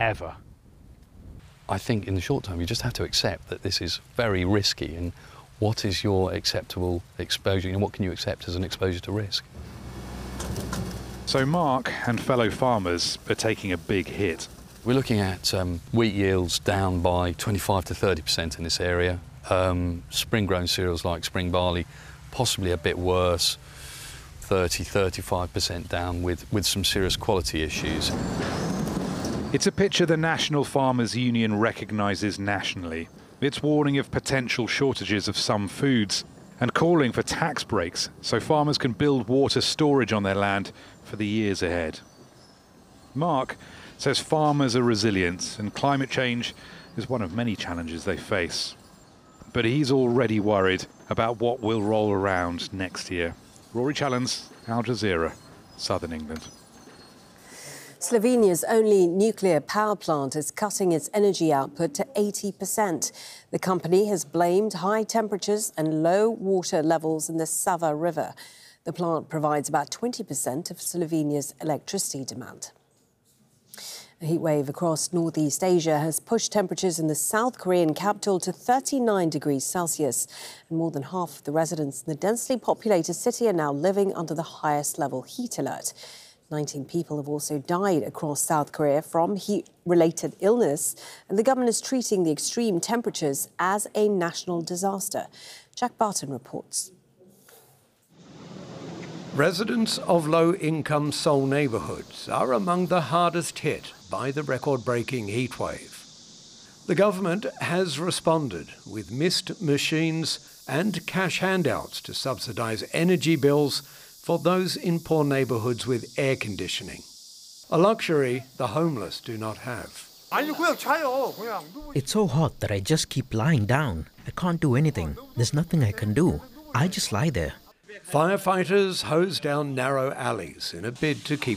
ever. I think in the short term you just have to accept that this is very risky, and what is your acceptable exposure, and what can you accept as an exposure to risk? So Mark and fellow farmers are taking a big hit. We're looking at wheat yields down by 25 to 30% in this area. Spring-grown cereals like spring barley, possibly a bit worse, 30–35% down with some serious quality issues. It's a picture the National Farmers Union recognises nationally. It's warning of potential shortages of some foods and calling for tax breaks so farmers can build water storage on their land for the years ahead. Mark says farmers are resilient and climate change is one of many challenges they face. But he's already worried about what will roll around next year. Rory Challens, Al Jazeera, Southern England. Slovenia's only nuclear power plant is cutting its energy output to 80%. The company has blamed high temperatures and low water levels in the Sava River. The plant provides about 20% of Slovenia's electricity demand. A heatwave across Northeast Asia has pushed temperatures in the South Korean capital to 39 degrees Celsius. And more than half of the residents in the densely populated city are now living under the highest level heat alert. 19 people have also died across South Korea from heat-related illness, and the government is treating the extreme temperatures as a national disaster. Jack Barton reports. Residents of low-income Seoul neighbourhoods are among the hardest hit by the record-breaking heatwave. The government has responded with mist machines and cash handouts to subsidise energy bills for those in poor neighbourhoods with air conditioning, a luxury the homeless do not have. It's so hot that I just keep lying down. I can't do anything. There's nothing I can do. I just lie there. Firefighters hose down narrow alleys in a bid to keep